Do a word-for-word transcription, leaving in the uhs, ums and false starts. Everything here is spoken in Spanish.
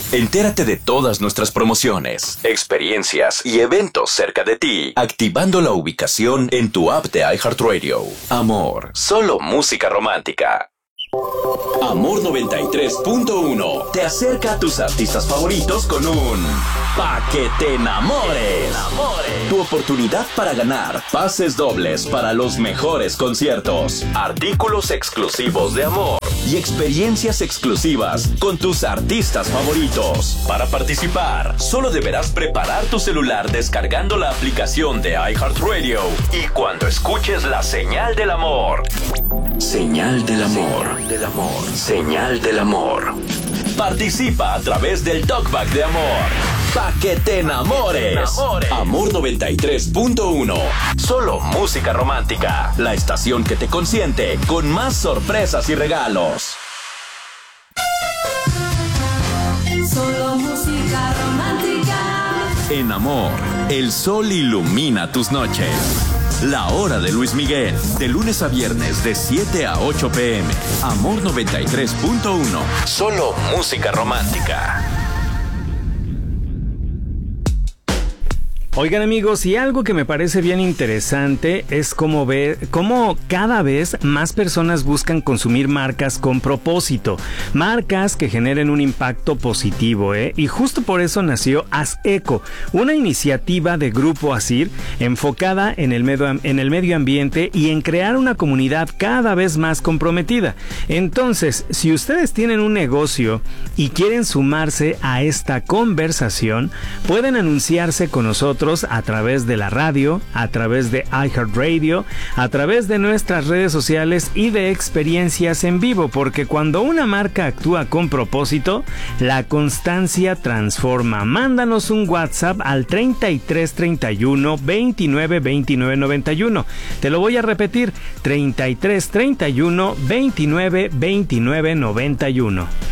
Entérate de todas nuestras promociones, experiencias y eventos cerca de ti, activando la ubicación en tu app de iHeartRadio. Amor, solo música romántica. Amor noventa y tres punto uno te acerca a tus artistas favoritos con un Pa' que te enamores. Tu oportunidad para ganar pases dobles para los mejores conciertos, artículos exclusivos de Amor y experiencias exclusivas con tus artistas favoritos. Para participar, solo deberás preparar tu celular descargando la aplicación de iHeartRadio y cuando escuches la señal del amor. Señal del amor. Del amor. Señal del amor. Participa a través del Talkback de Amor. Pa' que te enamores. enamores. Amor noventa y tres punto uno. Solo música romántica. La estación que te consiente con más sorpresas y regalos. Solo música romántica. En Amor, el sol ilumina tus noches. La hora de Luis Miguel, de lunes a viernes de siete a ocho pm. Amor noventa y tres punto uno. Solo música romántica. Oigan amigos, y algo que me parece bien interesante es cómo ver, cómo cada vez más personas buscan consumir marcas con propósito, marcas que generen un impacto positivo, ¿eh? Y justo por eso nació Aseco, una iniciativa de Grupo Asir enfocada en el medio, en el medio ambiente y en crear una comunidad cada vez más comprometida. Entonces, si ustedes tienen un negocio y quieren sumarse a esta conversación, pueden anunciarse con nosotros a través de la radio, a través de iHeartRadio, a través de nuestras redes sociales y de experiencias en vivo, porque cuando una marca actúa con propósito, la constancia transforma. Mándanos un WhatsApp al treinta y tres treinta y uno veintinueve veintinueve noventa y uno. Te lo voy a repetir, treinta y tres treinta y uno veintinueve veintinueve noventa y uno.